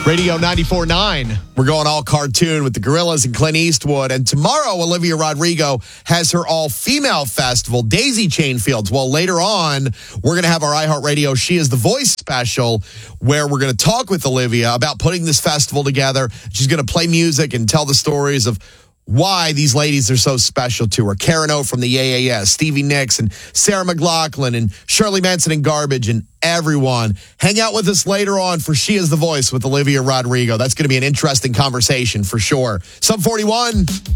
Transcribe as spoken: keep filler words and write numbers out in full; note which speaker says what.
Speaker 1: Radio ninety-four point nine. We're going all cartoon with the Gorillaz and Clint Eastwood. And tomorrow, Olivia Rodrigo has her all-female festival, Daisy Chain Fields. Well, later on, we're going to have our iHeartRadio She is the Voice special where we're going to talk with Olivia about putting this festival together. She's going to play music and tell the stories of why these ladies are so special to her. Karen O from the A A S, Stevie Nicks, and Sarah McLachlan, and Shirley Manson and Garbage, and everyone. Hang out with us later on for She is the Voice with Olivia Rodrigo. That's going to be an interesting conversation for sure. Sub forty-one.